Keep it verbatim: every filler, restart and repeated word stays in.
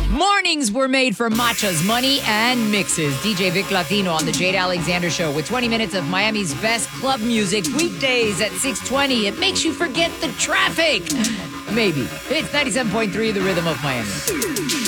Mornings were made for matchas, money, and mixes. D J Vic Latino on the Jade Alexander Show with twenty minutes of Miami's best club music weekdays at six twenty. It makes you forget the traffic. Maybe. It's ninety-seven point three, The Rhythm of Miami.